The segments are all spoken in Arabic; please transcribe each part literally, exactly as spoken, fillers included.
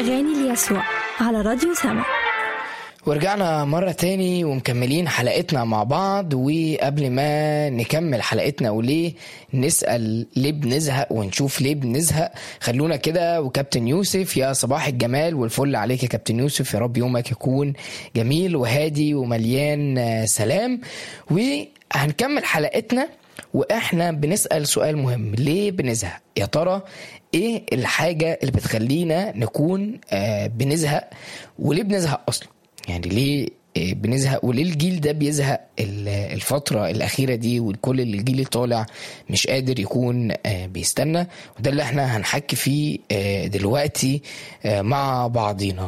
أغاني ليسوع على راديو سما. ورجعنا مرة تاني ومكملين حلقتنا مع بعض. وقبل ما نكمل حلقتنا وليه نسأل ليه بنزهق ونشوف ليه بنزهق، خلونا كده وكابتن يوسف. يا صباح الجمال والفل عليك يا كابتن يوسف، يا رب يومك يكون جميل وهادي ومليان سلام. وهنكمل حلقتنا واحنا بنسأل سؤال مهم، ليه بنزهق؟ يا ترى ايه الحاجة اللي بتخلينا نكون آه بنزهق؟ وليه بنزهق اصلا؟ يعني ليه بنزهق وليه الجيل ده بيزهق الفترة الأخيرة دي، والكل الجيل اللي طالع مش قادر يكون بيستنى؟ وده اللي احنا هنحكي فيه دلوقتي مع بعضينا.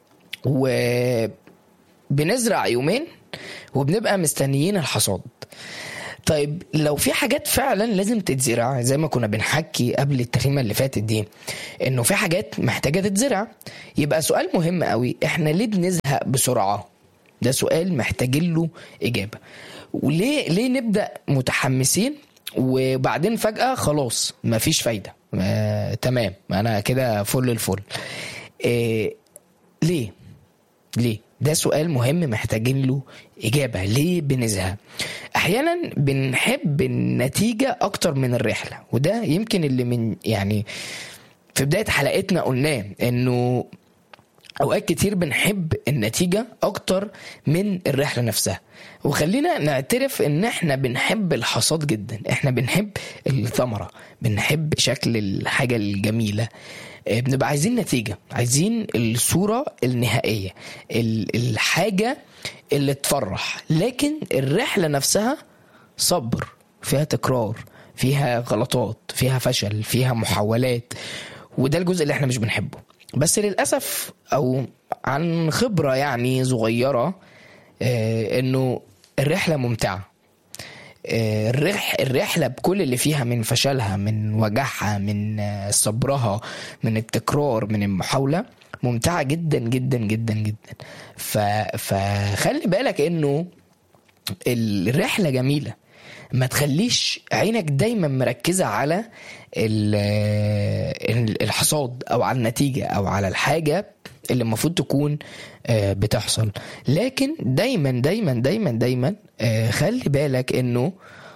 وبنزرع يومين وبنبقى مستنيين الحصاد. طيب لو في حاجات فعلا لازم تتزرع، زي ما كنا بنحكي قبل التريمة اللي فاتت دي انه في حاجات محتاجة تتزرع، يبقى سؤال مهم قوي، احنا ليه بنزهق بسرعة؟ ده سؤال محتاجين له اجابة. وليه ليه نبدأ متحمسين وبعدين فجأة خلاص مفيش فايدة، آه تمام انا كده فل الفل. آه ليه ليه ده سؤال مهم محتاجين له إجابة. ليه بنزهق؟ أحيانا بنحب النتيجة أكتر من الرحلة، وده يمكن اللي من يعني في بداية حلقتنا قلناه، إنه أوقات كتير بنحب النتيجة أكتر من الرحلة نفسها. وخلينا نعترف إن إحنا بنحب الحصاد جدا، إحنا بنحب الثمرة، بنحب شكل الحاجة الجميلة، بنبقى عايزين نتيجة، عايزين الصورة النهائية، الحاجة اللي تفرح. لكن الرحلة نفسها صبر، فيها تكرار، فيها غلطات، فيها فشل، فيها محاولات، وده الجزء اللي احنا مش بنحبه. بس للأسف أو عن خبرة يعني صغيرة اه انه الرحلة ممتعة. الرح الرحلة بكل اللي فيها من فشلها، من وجعها، من صبرها، من التكرار، من المحاولة، ممتعة جدا جدا جدا جدا. فخلي بالك انه الرحلة جميلة، ما تخليش عينك دايما مركزة على الحصاد او على النتيجة او على الحاجة اللي المفروض تكون بتحصل. لكن دايما دايما دايما دايما خلي بالك انه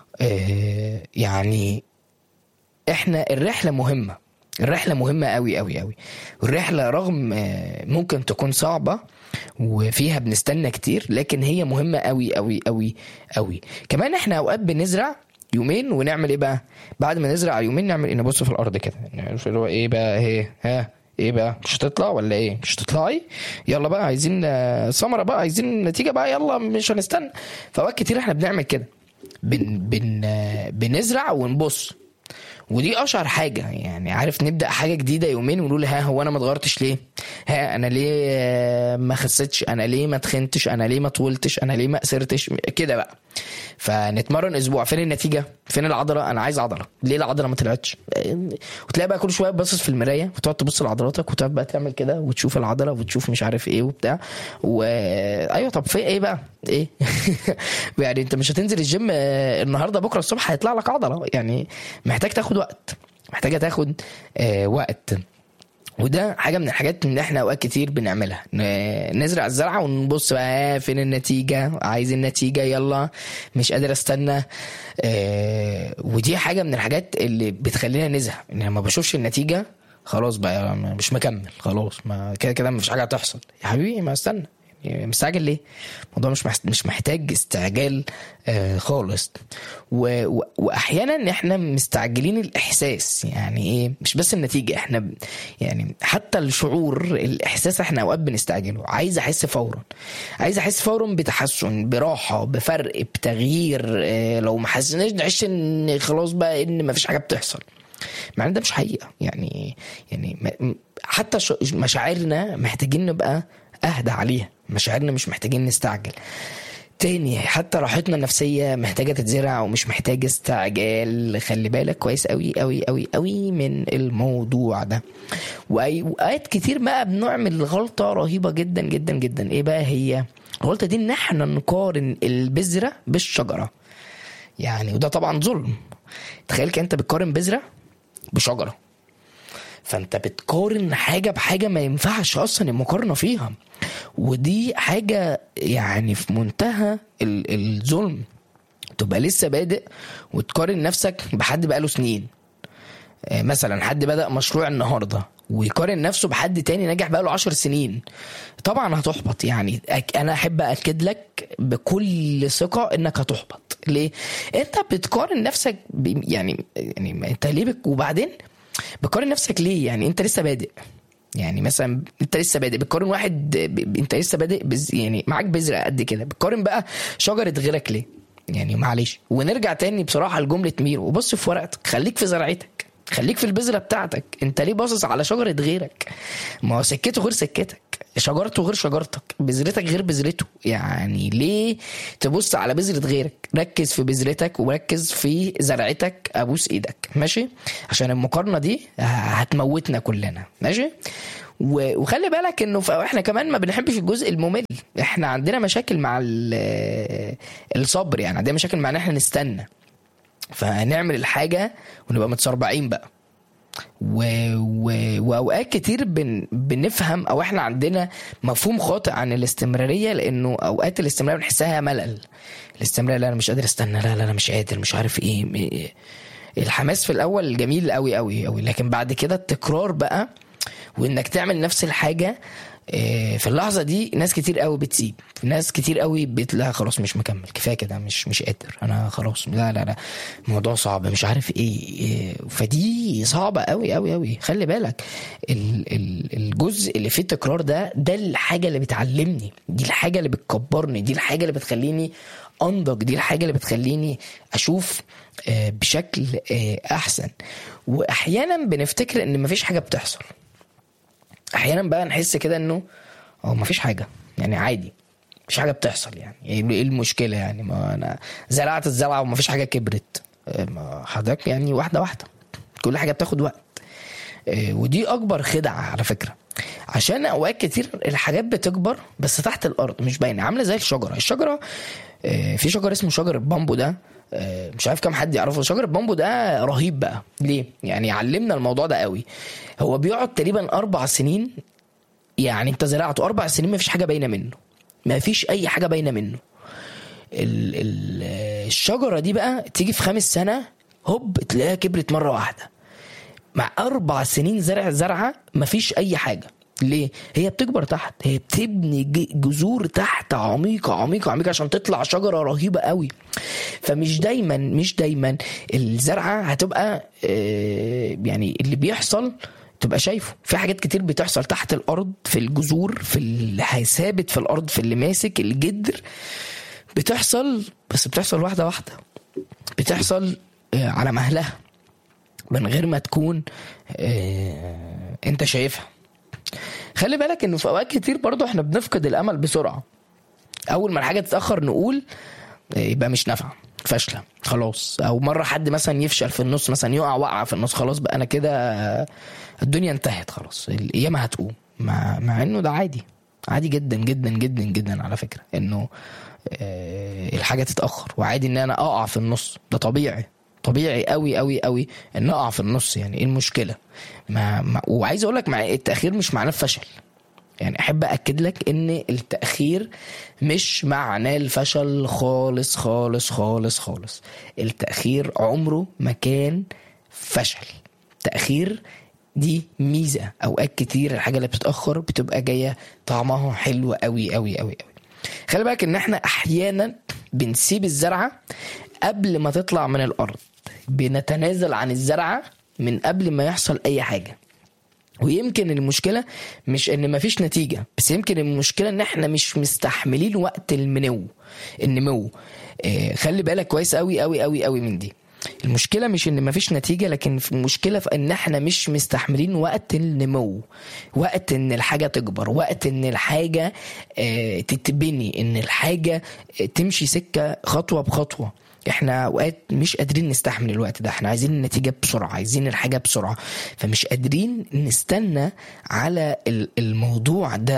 يعني احنا الرحلة مهمة، الرحلة مهمة قوي قوي قوي. والرحلة رغم ممكن تكون صعبة وفيها بنستنى كتير، لكن هي مهمة قوي قوي قوي قوي. كمان احنا اوقات بنزرع يومين ونعمل ايه بقى بعد ما نزرع يومين؟ نعمل ايه؟ نبص في الارض كده، نعرف اللي هو ايه بقى، ايه ها ايه بقى، مش هتطلع ولا ايه؟ مش هتطلعي، يلا بقى عايزين ثمرة بقى، عايزين نتيجة بقى، يلا مش هنستنى. فوقت كتير احنا بنعمل كده، بن بن بنزرع ونبص. ودي اشهر حاجه، يعني عارف، نبدا حاجه جديده يومين ونقول ها هو انا ما اتغيرتش ليه؟ ها انا ليه ما خسيتش؟ انا ليه ما تخنتش؟ انا ليه ما طولتش؟ انا ليه ما قصرتش؟ كده بقى. فنتمرن اسبوع، فين النتيجه؟ فين العضله؟ انا عايز عضله، ليه العضله ما طلعتش؟ وتلاقي بقى كل شويه باصص في المرايه وتقعد تبص لعضلاتك وتقعد بقى تعمل كده وتشوف العضله وتشوف مش عارف ايه وبتاع. وايوه طب في ايه بقى ايه؟ يعني انت مش هتنزل الجيم النهارده بكره الصبح هيطلع لك عضله، يعني محتاج تاخد وقت، محتاجه تاخد آه وقت. وده حاجه من الحاجات اللي احنا اوقات كتير بنعملها، نزرع الزرعه ونبص بقى فين النتيجه، عايز النتيجه، يلا مش قادر استنى. آه ودي حاجه من الحاجات اللي بتخلينا نزهق، ان لما بشوفش النتيجه خلاص بقى مش مكمل، خلاص ما كده كده مفيش حاجه هتحصل. يا حبيبي ما استنى، مستعجل ليه؟ الموضوع مش مش محتاج استعجال آه خالص. و... واحيانا احنا مستعجلين الاحساس، يعني ايه؟ مش بس النتيجه، احنا يعني حتى الشعور، الاحساس احنا اوقات بنستعجله. عايز احس فورا، عايز احس فورا بتحسن، براحه، بفرق، بتغيير. آه لو ما حسناش نعيش ان خلاص بقى ان ما فيش حاجه بتحصل، مع ان ده مش حقيقه. يعني يعني حتى مشاعرنا محتاجين نبقى اهدى عليها، مشاعرنا مش محتاجين نستعجل. تاني حتى راحتنا النفسية محتاجة تتزرع ومش محتاجة استعجال. خلي بالك كويس قوي قوي قوي قوي من الموضوع ده. وآيات كتير بقى بنعمل غلطة رهيبة جدا جدا جدا. ايه بقى هي الغلطة دي؟ ان احنا نقارن البذرة بالشجرة. يعني وده طبعا ظلم. تخيل كأنت بتقارن بذرة بشجرة، فانت بتقارن حاجة بحاجة ما ينفعش اصلا المقارنة فيها، ودي حاجة يعني في منتهى الظلم. تبقى لسه بادئ وتقارن نفسك بحد بقاله سنين، مثلا حد بدأ مشروع النهاردة ويقارن نفسه بحد تاني نجح بقاله عشر سنين، طبعا هتحبط. يعني انا احب اكد لك بكل ثقة انك هتحبط. ليه؟ انت بتقارن نفسك ب... يعني يعني انت ليه بك... وبعدين بتقارن نفسك ليه؟ يعني انت لسه بادئ، يعني مثلا انت لسه بادئ بتقارن واحد ب... انت لسه بادئ بز... يعني معاك بذرة قد كده، بتقارن بقى شجرة غيرك ليه؟ يعني معلش. ونرجع تاني بصراحة لجملة ميرو، وبص في ورقتك، خليك في زرعتك، خليك في البذرة بتاعتك. انت ليه باصص على شجرة غيرك؟ ما هو سكته غير سكتك، شجرته غير شجرتك، بذرتك غير بذرته. يعني ليه تبص على بذرة غيرك؟ ركز في بذرتك وركز في زرعتك. ابوس ايدك ماشي، عشان المقارنة دي هتموتنا كلنا ماشي. وخلي بالك انه احنا كمان ما بنحبش الجزء الممل، احنا عندنا مشاكل مع الصبر، يعني عندنا مشاكل مع ان احنا نستنى، فنعمل الحاجة ونبقى متصربعين بقى. و... و... واوقات كتير بن... بنفهم او احنا عندنا مفهوم خاطئ عن الاستمرارية، لانه اوقات الاستمرارية بنحسها ملل. الاستمرارية لا انا مش قادر استنى، لا لا انا مش قادر، مش عارف ايه. الحماس في الاول جميل قوي قوي قوي، لكن بعد كده التكرار بقى وانك تعمل نفس الحاجة في اللحظة دي ناس كتير قوي بتسيب، ناس كتير قوي بتلاقي خلاص مش مكمل، كفاية كده، مش مش قادر انا خلاص، لا لا لا الموضوع صعب مش عارف ايه. فدي صعبة قوي قوي قوي. خلي بالك الجزء اللي فيه التكرار ده ده الحاجة اللي بتعلمني، دي الحاجة اللي بتكبرني، دي الحاجة اللي بتخليني انضج، دي الحاجة اللي بتخليني اشوف بشكل احسن. واحيانا بنفتكر ان مفيش حاجة بتحصل، احيانا بقى نحس كده انه اه مفيش حاجه، يعني عادي مفيش حاجه بتحصل، يعني ايه المشكله؟ يعني ما انا زرعت الزرعه ومفيش حاجه كبرت، ما حضرتك يعني واحده واحده، كل حاجه بتاخد وقت. ودي اكبر خدعه على فكره، عشان اوقات كتير الحاجات بتكبر بس تحت الارض مش باينه، عامله زي الشجره. الشجره في شجر اسمه شجر البامبو ده، مش عارف كم حد يعرفه. شجر البامبو ده رهيب بقى، ليه؟ يعني علمنا الموضوع ده قوي. هو بيقعد تقريبا اربع سنين، يعني انت زرعته اربع سنين ما فيش حاجه باينه منه، ما فيش اي حاجه باينه منه. ال ال الشجره دي بقى تيجي في خامس سنه هوب تلاقيها كبرت مره واحده. مع اربع سنين زرع زرعه ما فيش اي حاجه. ليه؟ هي بتكبر تحت، هي بتبني جذور تحت عميقة عميقة عميقة عشان تطلع شجرة رهيبة قوي. فمش دايما مش دايما الزرعة هتبقى يعني اللي بيحصل تبقى شايفه. في حاجات كتير بتحصل تحت الأرض، في الجذور، في اللي ثابت في الأرض، في اللي ماسك الجدر، بتحصل بس بتحصل واحدة واحدة، بتحصل على مهلها من غير ما تكون انت شايفها. خلي بالك انه في اوقات كتير برضو احنا بنفقد الامل بسرعه. اول ما الحاجه تتاخر نقول يبقى مش نافعه، فاشله خلاص. او مره حد مثلا يفشل في النص، مثلا يقع وقعه في النص، خلاص بقى انا كده الدنيا انتهت خلاص، القيامه هتقوم. مع, مع انه ده عادي، عادي جدا جدا جدا جدا على فكره انه الحاجه تتاخر، وعادي ان انا اقع في النص، ده طبيعي طبيعي قوي قوي قوي ان اقع في النص. يعني ايه المشكله؟ ما, ما وعايز اقول لك مع التاخير مش معناه الفشل، يعني احب اكد لك ان التاخير مش معناه الفشل خالص خالص خالص خالص. التاخير عمره ما كان فشل، التاخير دي ميزه. اوقات كتير الحاجه اللي بتتاخر بتبقى جايه طعمها حلو قوي قوي قوي قوي. خلي بالك ان احنا احيانا بنسيب الزرعه قبل ما تطلع من الارض، بنتنازل عن الزرعه من قبل ما يحصل اي حاجه. ويمكن المشكله مش ان مفيش نتيجه، بس يمكن المشكله ان احنا مش مستحملين وقت المنو النمو. آه خلي بالك كويس قوي قوي قوي قوي من دي. المشكله مش ان مفيش نتيجه، لكن المشكله في ان احنا مش مستحملين وقت النمو، وقت ان الحاجه تكبر، وقت ان الحاجه آه تتبني، ان الحاجه تمشي سكه خطوه بخطوه. احنا اوقات مش قادرين نستحمل الوقت ده، احنا عايزين النتيجة بسرعة، عايزين الحاجة بسرعة، فمش قادرين نستنى على الموضوع ده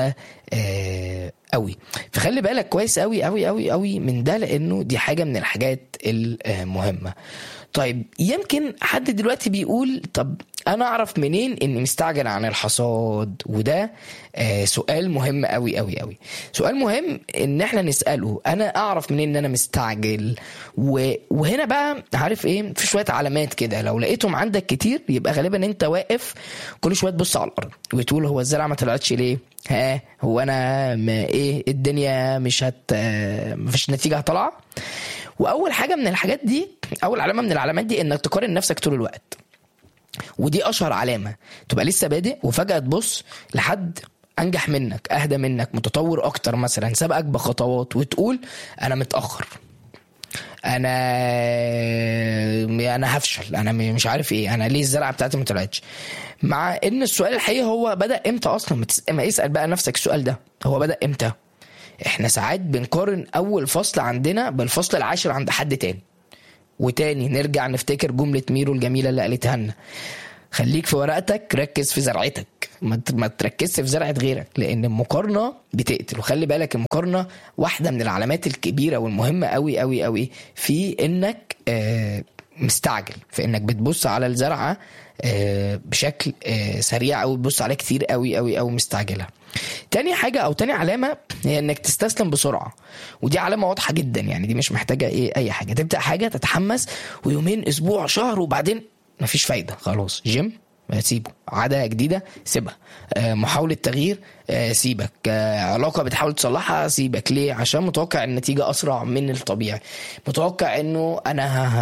آه قوي. فخلي بالك كويس قوي قوي قوي قوي من ده، لانه دي حاجة من الحاجات المهمة. طيب يمكن حد دلوقتي بيقول طب انا اعرف منين اني مستعجل عن الحصاد؟ وده آه سؤال مهم قوي قوي قوي. سؤال مهم ان احنا نسأله، انا اعرف منين ان انا مستعجل؟ وهنا بقى عارف ايه، في شوية علامات كده لو لقيتهم عندك كتير يبقى غالبا انت واقف كل شوية تبص على الارض وتقول هو الزرعة ما طلعتش ليه؟ ها هو انا ما ايه الدنيا مش هت مفيش نتيجة هطلع. واول حاجة من الحاجات دي، اول علامة من العلامات دي، انك تقارن نفسك طول الوقت. ودي اشهر علامة، تبقى لسه بادئ وفجأة تبص لحد انجح منك، اهدى منك، متطور اكتر، مثلا سبقك بخطوات، وتقول انا متأخر، انا انا هفشل، انا مش عارف ايه، انا ليه الزرعة بتاعتي ما طلعتش. مع ان السؤال الحقيقي هو بدأ امتى اصلا؟ ما يسأل بقى نفسك السؤال ده، هو بدأ امتى؟ احنا ساعات بنقارن اول فصل عندنا بالفصل العاشر عند حد تاني. وتاني نرجع نفتكر جملة ميرو الجميلة اللي قالتها لنا، خليك في ورقتك، ركز في زرعتك، ما تركزش في زرعة غيرك، لان المقارنة بتقتل. وخلي بالك المقارنة واحدة من العلامات الكبيرة والمهمة قوي قوي قوي في انك آه مستعجل، في انك بتبص على الزرعة آه بشكل آه سريع، او بتبص عليها كتير قوي قوي قوي مستعجلة. تاني حاجة او تاني علامة هي انك تستسلم بسرعة. ودي علامة واضحة جدا، يعني دي مش محتاجة ايه اي حاجة. تبدأ حاجة تتحمس ويومين اسبوع شهر وبعدين مفيش فايدة، خلاص. جيم سيبه، عادة جديدة سيبها، محاولة تغيير سيبك، علاقة بتحاول تصلحها سيبك. ليه؟ عشان متوقع النتيجة أسرع من الطبيعي، متوقع انه انا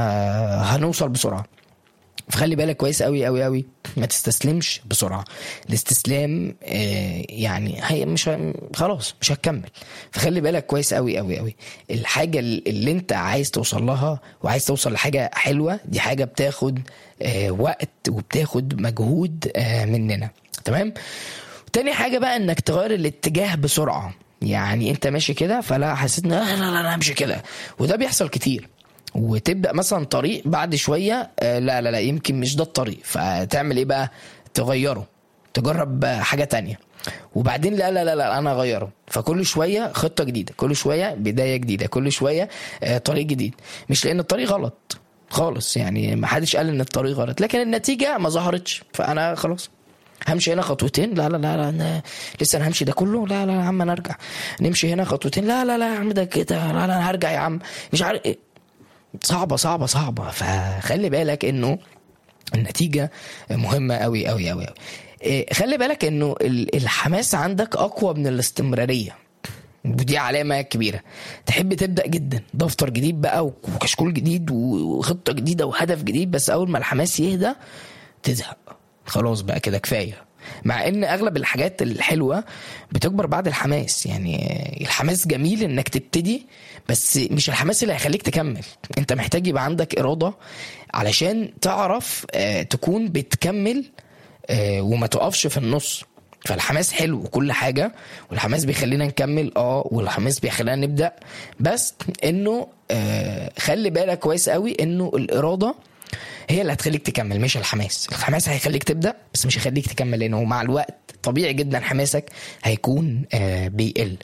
هنوصل بسرعة. فخلي بالك كويس قوي قوي قوي، ما تستسلمش بسرعة. الاستسلام يعني هي مش خلاص مش هتكمل. فخلي بالك كويس قوي قوي قوي. الحاجة اللي انت عايز توصل لها وعايز توصل لحاجة حلوة، دي حاجة بتاخد وقت وبتاخد مجهود مننا، تمام؟ تاني حاجة بقى انك تغير الاتجاه بسرعة. يعني انت ماشي كده فلا حسيت ان لا لا لا امشي كده، وده بيحصل كتير. وتبدأ مثلا طريق بعد شوية لا لا لا يمكن مش ده الطريق، فتعمل ايه بقى؟ تغيره، تجرب حاجة تانية، وبعدين لا لا لا لا انا اغيره. فكل شوية خطة جديدة، كل شوية بداية جديدة، كل شوية طريق جديد. مش لان الطريق غلط خالص، يعني ما حدش قال ان الطريق غلط، لكن النتيجة ما ظهرتش، فانا خلاص همشي هنا خطوتين، لا لا لا, لا أنا لسه انا همشي ده كله، لا لا يا عم انا ارجع. نمشي هنا خطوتين، لا لا لا يا عم ده كده، لا لا انا هرجع يا عم، مش عارف ايه. صعبة صعبة صعبة. فخلي بالك انه النتيجة مهمة قوي قوي قوي. خلي بالك انه الحماس عندك اقوى من الاستمرارية، ودي علامة كبيرة. تحب تبدأ جدا دفتر جديد بقى وكشكول جديد وخطة جديدة وهدف جديد، بس اول ما الحماس يهدى تزهق، خلاص بقى كده كفاية. مع ان اغلب الحاجات الحلوة بتكبر بعد الحماس. يعني الحماس جميل انك تبتدي، بس مش الحماس اللي هيخليك تكمل. انت محتاج يبقى عندك ارادة علشان تعرف اه تكون بتكمل اه وما تقفش في النص. فالحماس حلو وكل حاجة، والحماس بيخلينا نكمل اه والحماس بيخلينا نبدأ، بس انه اه خلي بالك كويس قوي انه الارادة هي اللي هتخليك تكمل، مش الحماس. الحماس هيخليك تبدأ بس مش هيخليك تكمل، لأنه مع الوقت طبيعي جدا حماسك هيكون آه بيقل.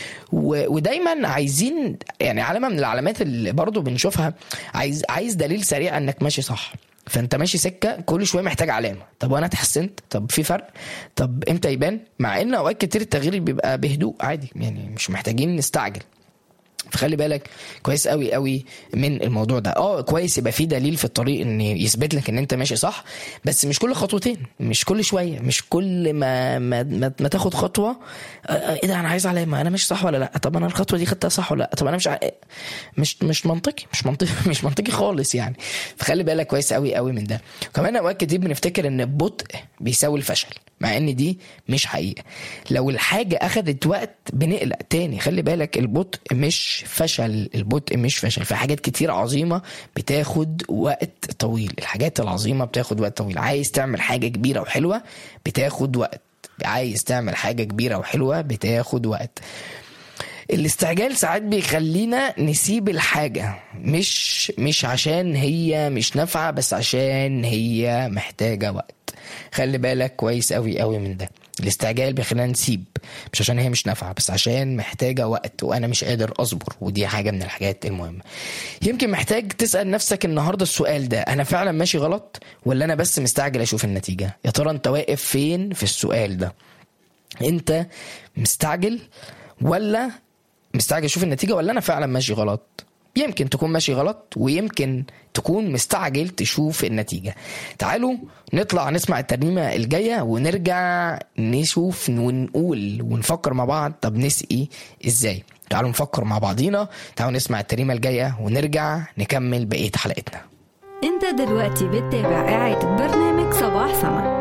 ودايما عايزين يعني علامة من العلامات اللي برضو بنشوفها، عايز عايز دليل سريع انك ماشي صح. فانت ماشي سكة كل شوية محتاج علامة، طب وانا اتحسنت، طب في فرق، طب امتى يبان؟ مع ان اوقات كتير التغيير بيبقى بهدوء عادي، يعني مش محتاجين نستعجل. فخلي بالك كويس قوي قوي من الموضوع ده. اه كويس يبقى في دليل في الطريق ان يثبت لك ان انت ماشي صح، بس مش كل خطوتين، مش كل شويه، مش كل ما ما, ما, ما تاخد خطوه ايه ده انا عايز علامه، انا ماشي صح ولا لا؟ طب انا الخطوه دي خدتها صح ولا لا؟ طب انا مش ع... مش مش منطقي مش منطقي مش منطقي خالص يعني. فخلي بالك كويس قوي قوي من ده. كمان اوقات كتير بنفتكر ان البطء بيساوي الفشل، مع ان دي مش حقيقه. لو الحاجه اخدت وقت بنقلق تاني. خلي بالك البطء مش فشل، البطء مش فشل. في حاجات كتير عظيمة بتاخد وقت طويل، الحاجات العظيمة بتاخد وقت طويل. عايز تعمل حاجة كبيرة وحلوة بتاخد وقت، عايز تعمل حاجة كبيرة وحلوة بتاخد وقت. الاستعجال ساعات بيخلينا نسيب الحاجة، مش مش عشان هي مش نافعة، بس عشان هي محتاجة وقت. خلي بالك كويس قوي قوي من ده. الاستعجال بيخلينا نسيب، مش عشان هي مش نافعة، بس عشان محتاجة وقت وأنا مش قادر أصبر، ودي حاجة من الحاجات المهمة. يمكن محتاج تسأل نفسك النهاردة السؤال ده: أنا فعلا ماشي غلط ولا أنا بس مستعجل أشوف النتيجة؟ يا ترى أنت واقف فين في السؤال ده؟ أنت مستعجل ولا مستعجل أشوف النتيجة، ولا أنا فعلا ماشي غلط؟ يمكن تكون ماشي غلط ويمكن تكون مستعجل تشوف النتيجة. تعالوا نطلع نسمع الترنيمة الجاية ونرجع نشوف ونقول ونفكر مع بعض طب نسقي ازاي. تعالوا نفكر مع بعضينا، تعالوا نسمع الترنيمة الجاية ونرجع نكمل بقية حلقتنا. انت دلوقتي بتتابع إعادة برنامج صباح سما.